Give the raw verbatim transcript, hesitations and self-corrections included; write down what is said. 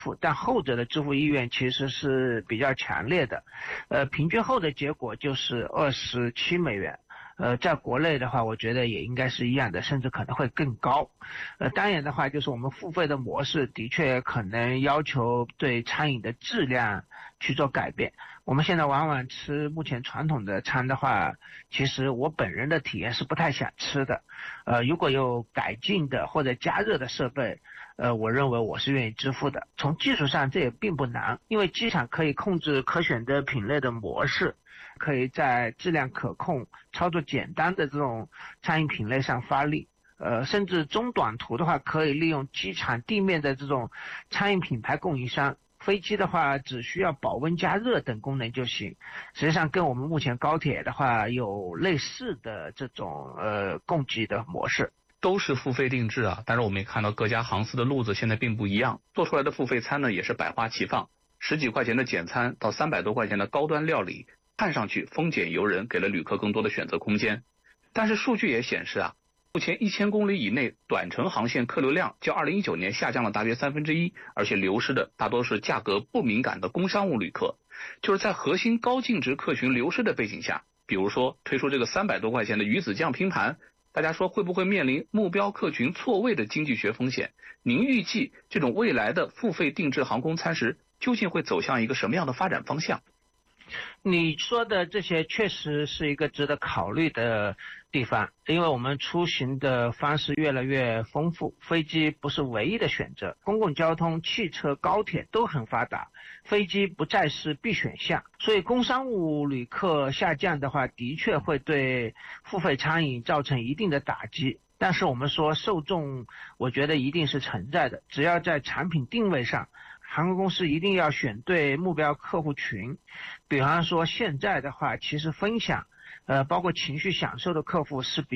付，但后者的支付意愿其实是比较强烈的，呃，平均后的结果就是二十七美元。呃，在国内的话，我觉得也应该是一样的，甚至可能会更高。呃，当然的话，就是我们付费的模式的确可能要求对餐饮的质量去做改变。我们现在往往吃目前传统的餐的话，其实我本人的体验是不太想吃的。呃，如果有改进的或者加热的设备，呃，我认为我是愿意支付的。从技术上这也并不难，因为机场可以控制可选择品类的模式，可以在质量可控、操作简单的这种餐饮品类上发力。呃，甚至中短途的话，可以利用机场地面的这种餐饮品牌供应商。飞机的话，只需要保温加热等功能就行。实际上，跟我们目前高铁的话有类似的这种呃供给的模式。 都是付费定制啊，但是我们也看到各家航司的路子现在并不一样，做出来的付费餐呢也是百花齐放，十几块钱的简餐到三百多块钱的高端料理，看上去丰俭由人，给了旅客更多的选择空间。但是数据也显示啊，目前一千公里以内短程航线客流量较二零一九年下降了大约三分之一，而且流失的大多是价格不敏感的工商务旅客。就是在核心高净值客群流失的背景下，比如说推出这个三百多块钱的鱼子酱拼盘，大家说会不会面临目标客群错位的经济学风险？您预计这种未来的付费定制航空餐食究竟会走向一个什么样的发展方向？ 你说的这些确实是一个值得考虑的地方，因为我们出行的方式越来越丰富，飞机不是唯一的选择，公共交通、汽车、高铁都很发达，飞机不再是必选项，所以工商务旅客下降的话，的确会对付费餐饮造成一定的打击。但是我们说受众，我觉得一定是存在的，只要在产品定位上，航空公司一定要选对目标客户群。比方说现在的话，其实分享呃，包括情绪享受的客户是比